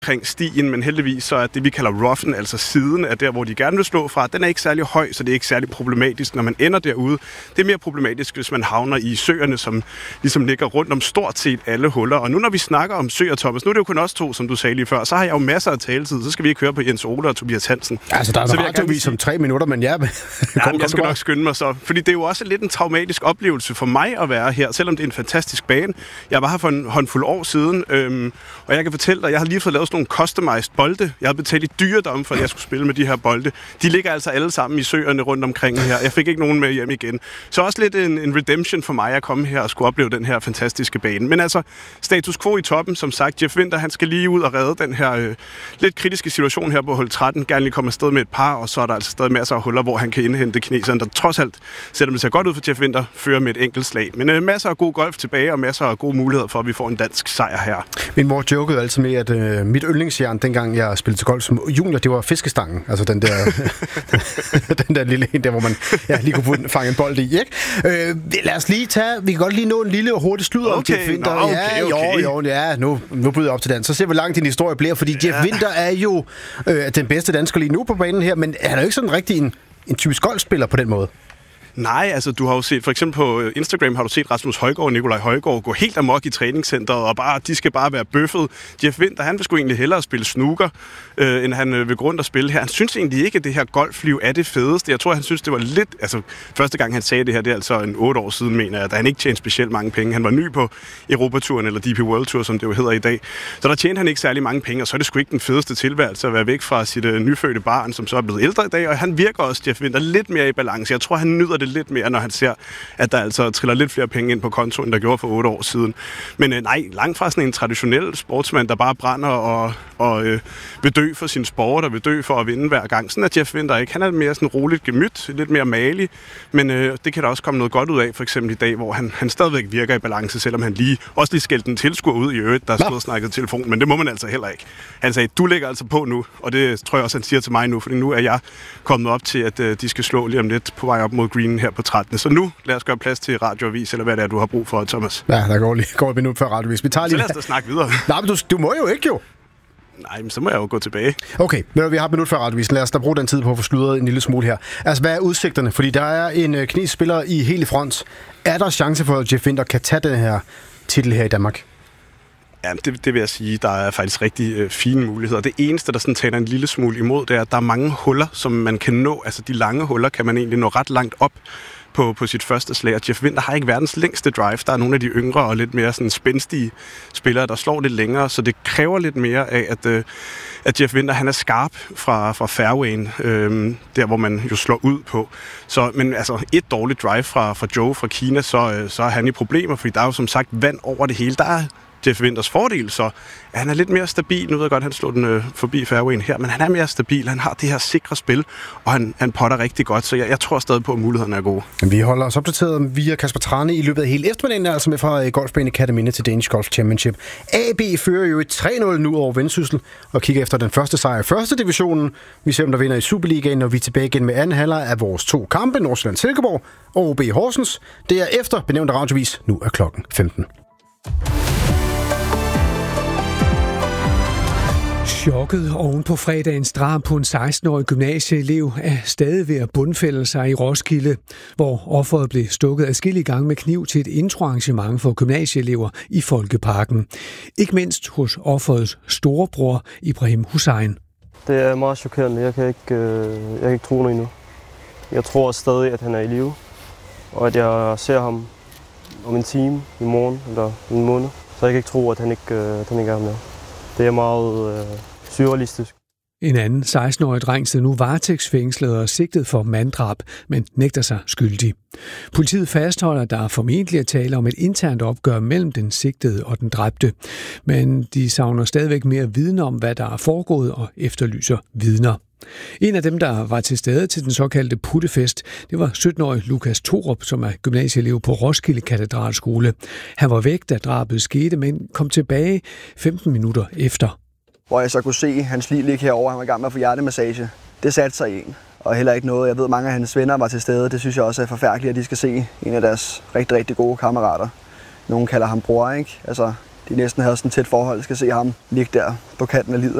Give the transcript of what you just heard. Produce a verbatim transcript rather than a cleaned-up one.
omkring stien, men heldigvis så er det, vi kalder roughen, altså siden af der, hvor de gerne vil slå fra, den er ikke særlig høj, så det er ikke særlig problematisk, når man ender derude. Det er mere problematisk, hvis man havner i søerne, som ligesom ligger rundt om stort set alle huller. Og nu når vi snakker om søer, Thomas, nu er det jo kun os to, som du sagde lige før, så har jeg jo masser af taletid, så skal vi ikke høre på Jens Ole og Tobias Hansen. Altså, der er en radiovis om tre minutter, men ja... Jamen, jeg skal nok skynde mig så, fordi det er jo også lidt en traumatisk oplevelse for mig at være her, selvom det er en fantastisk bane. Jeg var her for en håndfuld år siden, øhm, og jeg kan fortælle dig, at jeg har lige fået lavet sådan nogle customized bolde. Jeg har betalt i dyredom, for at jeg skulle spille med de her bolde. De ligger altså alle sammen i søerne rundt omkring her. Jeg fik ikke nogen med hjem igen. Så også lidt en, en redemption for mig at komme her og skulle opleve den her fantastiske bane. Men altså, status quo i toppen, som sagt. Jeff Winther, han skal lige ud og redde den her øh, lidt kritiske situation her på hul tretten. Gerne lige komme afsted med et par, og så er der altså stadig masser af huller, hvor han kan indhente kineseren, der trods alt, selvom det ser godt ud for Jeff Winther, fører med et enkelt slag. Men øh, masser af god golf tilbage, og masser af gode muligheder for, at vi får en dansk sejr her. Min mor jokede altid med, at øh, mit yndlingsjern, dengang jeg spillede til golf som junior, det var fiskestangen. Altså den der, den der lille en der, hvor man ja, lige kunne fange en bold i, ikke? Øh, lad os lige tage, vi kan godt lige nå en lille og hurtig sludder okay, om Jeff Winther. Nå, okay, ja, okay. jo, jo, ja, nu, nu bryder jeg op til den. Så ser vi, hvor langt din historie bliver, fordi Jeff ja. Winther er jo øh, den bedste dansker lige nu på banen her, men han er jo ikke sådan rigtig en, en typisk golfspiller på den måde. Nej, altså du har jo set, for eksempel på Instagram har du set Rasmus Højgaard og Nikolaj Højgaard gå helt amok i træningscenteret, og bare, de skal bare være bøffet. Jeff Winther, han vil sgu egentlig hellere spille snooker, øh, end han øh, vil gå rundt og spille her. Han synes egentlig ikke, at det her golfliv er det fedeste. Jeg tror, han synes, det var lidt... Altså, første gang han sagde det her, det er altså en otte år siden, mener jeg, da han ikke tjente specielt mange penge. Han var ny på Europaturen, eller D P World Tour, som det jo hedder i dag. Så der tjente han ikke særlig mange penge, og så er det sgu ikke den fedeste tilværelse at være væk fra sit øh, nyfødte barn, som så er blevet ældre i dag, og han virker også, Jeff Winther, lidt mere i balance. Jeg tror, han nyder det lidt mere, når han ser, at der altså triller lidt flere penge ind på kontoen, der gjorde for otte år siden. Men øh, nej, langt fra sådan en traditionel sportsmand, der bare brænder og, og øh, vil dø for sin sport og vil dø for at vinde hver gang. Sådan er Jeff Winther ikke. Han er mere sådan roligt gemyt, lidt mere malig, men øh, det kan der også komme noget godt ud af, for eksempel i dag, hvor han, han stadigvæk virker i balance, selvom han lige også lige skældte en tilskuer ud i øvrigt, der stod og snakkede telefon, men det må man altså heller ikke. Han sagde, du ligger altså på nu, og det tror jeg også, han siger til mig nu, fordi nu er jeg kommet op til, at øh, de skal slå lige om lidt på vej op mod greenen her på tretten. Så nu lad os gøre plads til radioavis, eller hvad det er, du har brug for, Thomas. Ja, der går lige går et minut før radioavis. Vi tager lige... Så lad os da snakke videre. Nej, men du, du må jo ikke jo. Nej, men så må jeg jo gå tilbage. Okay, men vi har et minut før radioavisen. Lad os da bruge den tid på at få sludret en lille smule her. Altså, hvad er udsigterne? Fordi der er en øh, kinesisk spiller i helt i front. Er der chance for, at Jeff Winther kan tage den her titel her i Danmark? Ja, det, det vil jeg sige, der er faktisk rigtig øh, fine muligheder. Det eneste, der sådan taler en lille smule imod, det er, at der er mange huller, som man kan nå. Altså, de lange huller kan man egentlig nå ret langt op på, på sit første slag. Og Jeff Winther har ikke verdens længste drive. Der er nogle af de yngre og lidt mere sådan spændstige spillere, der slår lidt længere, så det kræver lidt mere af, at, øh, at Jeff Winther, han er skarp fra, fra fairwayen, øh, der hvor man jo slår ud på. Så, men altså, et dårligt drive fra, fra Joe fra Kina, så, øh, så er han i problemer, fordi der er jo som sagt vand over det hele. Der er Jeff Winthers fordel, så han er lidt mere stabil. Nu ved jeg godt, han slår den øh, forbi fairwayen her, men han er mere stabil. Han har det her sikre spil, og han, han potter rigtig godt, så jeg, jeg tror stadig på, at mulighederne er gode. Vi holder os opdateret via Kasper Trane i løbet af hele eftermiddagen, altså med fra Golfbane Academy til Danish Golf Championship. A B fører jo et tre nul nu over Vendsyssel, og kigger efter den første sejr i første divisionen. Vi ser, om der vinder i Superligaen, når vi er tilbage igen med anden halvleg af vores to kampe, Nordsjælland Silkeborg og O B Horsens. Det er efter benævnte radiovis. Nu er klokken femten. Chokket oven på fredagens drab på en seksten-årig gymnasieelev er stadig ved at bundfælde sig i Roskilde, hvor offeret blev stukket adskillige gange med kniv til et introarrangement for gymnasieelever i Folkeparken. Ikke mindst hos offerets storebror Ibrahim Hussein. Det er meget chokerende. Jeg kan ikke, øh, jeg kan ikke tro noget endnu. Jeg tror stadig, at han er i live, og at jeg ser ham om en time i morgen eller en måned. Så jeg kan ikke tro, at han ikke, øh, at han ikke er med. Det er meget øh, surrealistisk. En anden seksten-årig dreng sidder nu varetægtsfængslet og sigtet for manddrab, men nægter sig skyldig. Politiet fastholder, at der formentlig er tale om et internt opgør mellem den sigtede og den dræbte, men de savner stadigvæk mere viden om, hvad der er foregået, og efterlyser vidner. En af dem, der var til stede til den såkaldte puttefest, det var sytten-årig Lukas Thorup, som er gymnasieelev på Roskilde Katedralskole. Han var væk, da drabet skete, men kom tilbage femten minutter efter. Hvor jeg så kunne se hans liv ligge herovre, han var i gang med at få hjertemassage. Det satte sig i en, og heller ikke noget. Jeg ved, mange af hans venner var til stede. Det synes jeg også er forfærdeligt, at de skal se en af deres rigtig, rigtig gode kammerater. Nogen kalder ham bror, ikke? Altså, de næsten havde sådan et tæt forhold, skal se ham ligge der på kanten af livet.